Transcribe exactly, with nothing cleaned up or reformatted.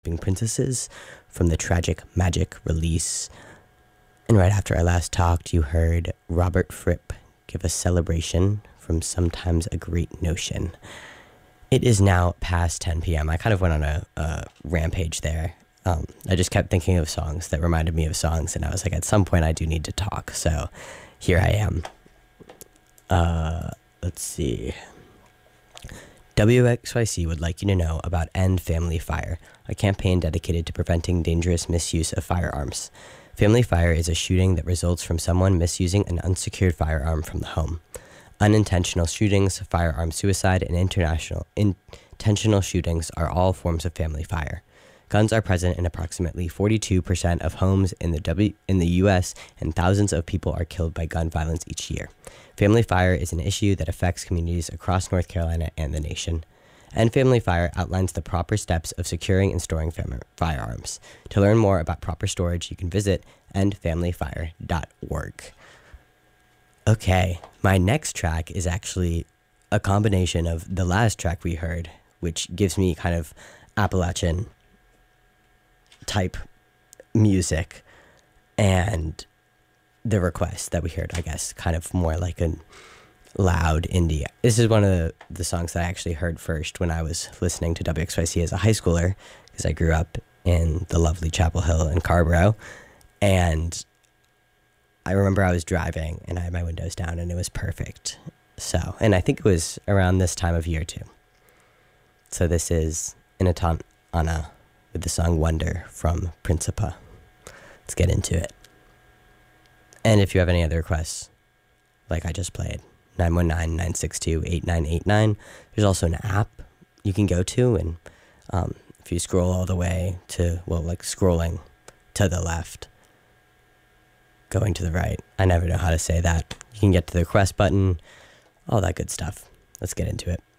Sleeping Princesses from the Tragic Magic release. And right after I last talked, you heard Robert Fripp give a celebration from Sometimes a Great Notion. It is now past ten p.m. I kind of went on a, a rampage there. Um, I just kept thinking of songs that reminded me of songs, and I was like, at some point I do need to talk, so here I am. Uh, let's see. W X Y C would like you to know about End Family Fire, a campaign dedicated to preventing dangerous misuse of firearms. Family fire is a shooting that results from someone misusing an unsecured firearm from the home. Unintentional shootings, firearm suicide, and international intentional shootings are all forms of family fire. Guns are present in approximately forty-two percent of homes in the W in the U S, and thousands of people are killed by gun violence each year. Family fire is an issue that affects communities across North Carolina and the nation. End Family Fire outlines the proper steps of securing and storing fam- firearms. To learn more about proper storage, you can visit end family fire dot org. Okay, my next track is actually a combination of the last track we heard, which gives me kind of Appalachian type music, and the request that we heard, I guess, kind of more like a loud indie. This is one of the, the songs that I actually heard first when I was listening to W X Y C as a high schooler, because I grew up in the lovely Chapel Hill and Carborough, and I remember I was driving and I had my windows down and it was perfect. So, and I think it was around this time of year too. So this is Inaton Anna with the song Wonder from Principa. Let's get into it. And if you have any other requests, like I just played, nine one nine, nine six two, eight nine eight nine. There's also an app you can go to, and um, if you scroll all the way to, well, like scrolling to the left, going to the right. I never know how to say that. You can get to the request button, all that good stuff. Let's get into it.